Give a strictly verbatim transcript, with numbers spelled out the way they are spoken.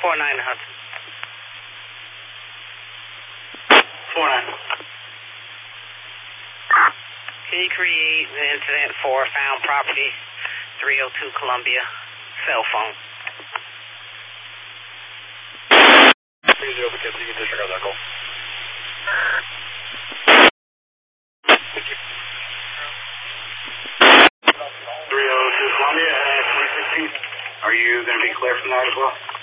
four nine Hudson. four nine. Can you create the incident for found property, three oh two Columbia, cell phone? three zero, because you can disregard that call. three oh two Columbia at three sixteen. Are you going to be clear from that as well?